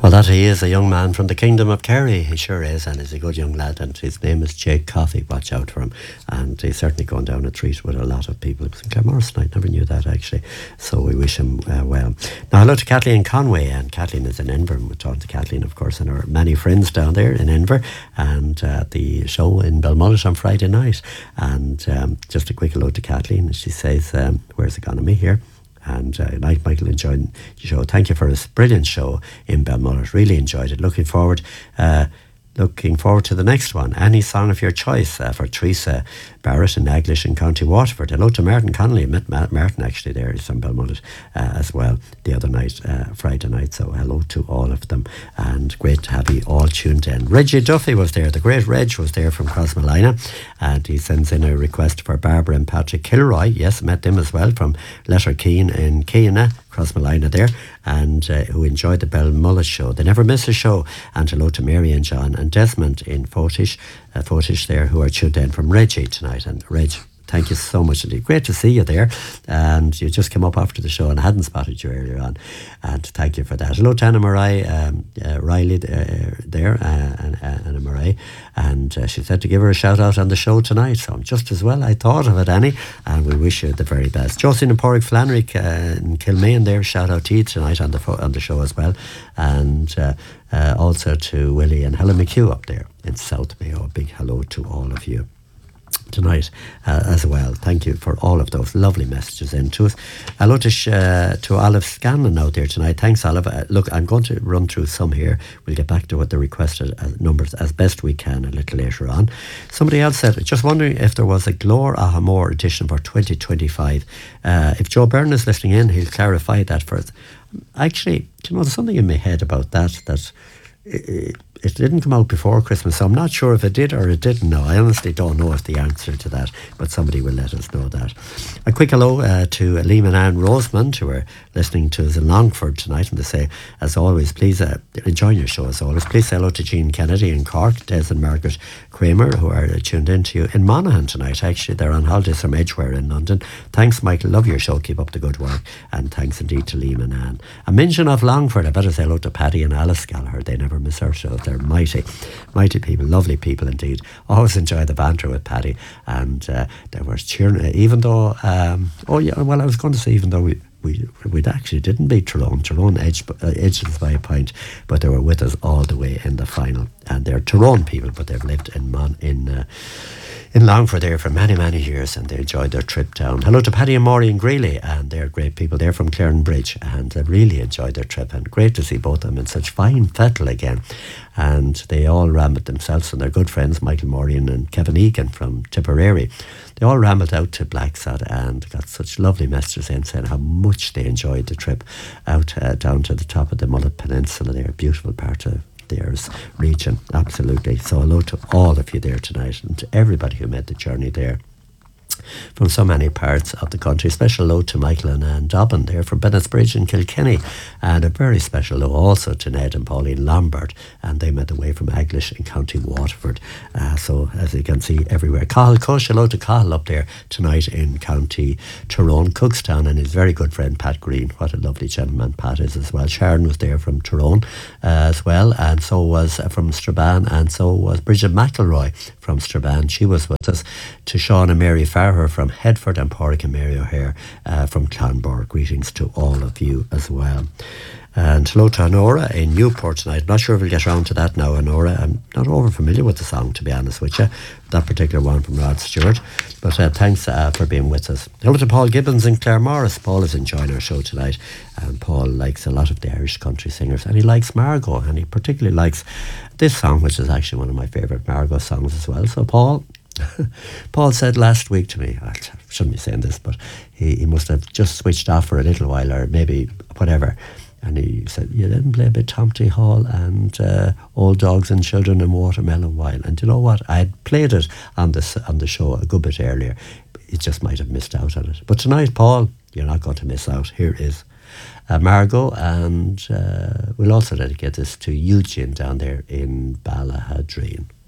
Well, that he is, a young man from the Kingdom of Kerry. He sure is, and he's a good young lad, and his name is Jake Coffey. Watch out for him. And he's certainly going down a treat with a lot of people. It was in Claremorris tonight, never knew that actually. So we wish him well. Now, hello to Kathleen Conway, and Kathleen is in Inver, and we're talking to Kathleen, of course, and our many friends down there in Inver, and the show in Belmullet on Friday night. And just a quick hello to Kathleen. She says, where's economy here? And like Michael enjoyed the show. Thank you for this brilliant show in Belmullet. Really enjoyed it. Looking forward to the next one. Any song of your choice for Teresa Barrett in Aglish in County Waterford. Hello to Martin Connolly. I met Martin actually there. He's from Belmullet as well the other night, Friday night. So hello to all of them. And great to have you all tuned in. Reggie Duffy was there. The great Reg was there from Crossmolina. And he sends in a request for Barbara and Patrick Kilroy. Yes, met them as well from Letterkeen in Keena, Crossmolina there, and who enjoyed the Belmullet show. They never miss a show. And hello to Mary and John and Desmond in Fortish there, who are tuned in from Reggie tonight. And Reg, thank you so much indeed. Great to see you there. And you just came up after the show, and I hadn't spotted you earlier on. And thank you for that. Hello to Anna Marie Riley there, Anna Marie. And she said to give her a shout out on the show tonight. So I'm just as well. I thought of it, Annie. And we wish you the very best. Jocelyn and Porrick Flannery in Kilmaine there. Shout out to you tonight on the show as well. And also to Willie and Helen McHugh up there in South Mayo. A big hello to all of you tonight as well. Thank you for all of those lovely messages in to us. Hello to Olive Scanlon out there tonight. Thanks, Olive. Look, I'm going to run through some here. We'll get back to what the requested numbers as best we can a little later on. Somebody else said, just wondering if there was a Glór Ahamór edition for 2025. If Joe Byrne is listening in, he'll clarify that for us. Actually, there's something in my head about that it didn't come out before Christmas, so I'm not sure if it did or it didn't. No, I honestly don't know if the answer to that, but somebody will let us know that. A quick hello to Liam and Anne Rosemond, who are listening to us in Longford tonight, and they say, as always, please enjoy your show as always. Please say hello to Jean Kennedy in Cork, Des and Margaret Kramer, who are tuned in to you in Monaghan tonight. Actually, they're on holidays from Edgware in London. Thanks, Michael. Love your show. Keep up the good work. And thanks indeed to Liam and Anne. A mention of Longford, I better say hello to Paddy and Alice Gallagher. They never miss our show. They're mighty people, lovely people indeed. Always enjoy the banter with Paddy, and they were cheering, even though I was going to say, even though we actually didn't beat Tyrone edged us by a point, but they were with us all the way in the final. And they're Tyrone people, but they've lived in Longford there for many, many years, and they enjoyed their trip down. Hello to Paddy and Maury in Greeley, and they're great people. They're from Claren Bridge, and they really enjoyed their trip, and great to see both of them in such fine fettle again. And they all rambled themselves and their good friends, Michael Morian and Kevin Egan from Tipperary. They all rambled out to Blacksod and got such lovely messages in saying how much they enjoyed the trip out down to the top of the Mullet Peninsula there. Beautiful part of there's region, absolutely. So hello to all of you there tonight, and to everybody who made the journey there from so many parts of the country. Special hello to Michael and Anne Dobbin there from Bennettsbridge in Kilkenny, and a very special hello also to Ned and Pauline Lombard, and they made the way from Aglish in County Waterford. So as you can see everywhere. Cathal Cush, hello to Cathal up there tonight in County Tyrone, Cookstown, and his very good friend Pat Green. What a lovely gentleman Pat is as well. Sharon was there from Tyrone as well, and so was from Strabane, and so was Bridget McElroy from Strabane. She was with us. To Sean and Mary Farrer from Headford, and Porrick and Mary O'Hare from Clonborough. Greetings to all of you as well. And hello to Honora in Newport tonight. I'm not sure if we'll get around to that now, Honora. I'm not over familiar with the song, to be honest with you, that particular one from Rod Stewart. But thanks for being with us. Hello to Paul Gibbons in Claremorris. Paul is enjoying our show tonight, and Paul likes a lot of the Irish country singers, and he likes Margot, and he particularly likes this song, which is actually one of my favourite Margot songs as well. So Paul said last week to me, I shouldn't be saying this, but he must have just switched off for a little while, or maybe whatever, and he said, you didn't play a bit Tomty Hall and Old Dogs and Children and Watermelon Wine. And you know what, I had played it on the show a good bit earlier. It just might have missed out on it. But tonight, Paul, you're not going to miss out. Here is Margot, and we'll also dedicate this to Eugene down there in Ballahadreen.